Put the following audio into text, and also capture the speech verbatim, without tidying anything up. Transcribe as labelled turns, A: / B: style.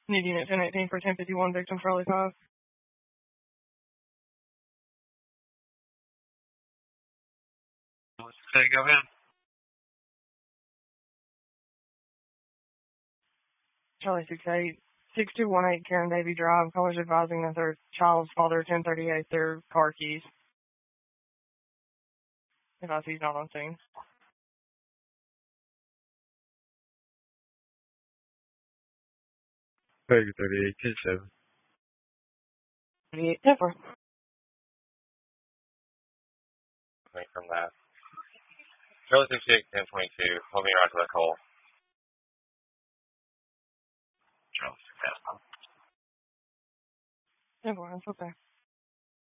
A: Need unit ten eighteen for ten fifty-one, victim Charlie five.
B: Okay, go ahead.
A: Charlie six eight, six two one eight Karen Davy Drive. Callers advising that their child's father, ten thirty-eight, their car keys. Advise he's not on scene.
B: Peggy thirty-eight, ten seven.
A: thirty-eight, ten four.
B: From that. Charlie sixty-eight, ten twenty-two. Hold me right to that call. Charlie,
A: ten four, that's okay.